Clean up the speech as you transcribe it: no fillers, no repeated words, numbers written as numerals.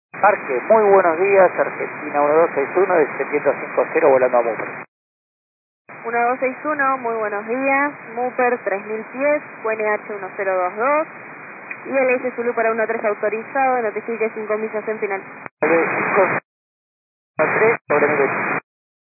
Parque, muy buenos días, Argentina 1261, descendiendo a 50 volando a Mooper. 1261, muy buenos días, Mooper 3000 pies, QNH 1022 y el S Zulu para 13 autorizado, notifique 5 millas en final. 95, 3 sobre 1080.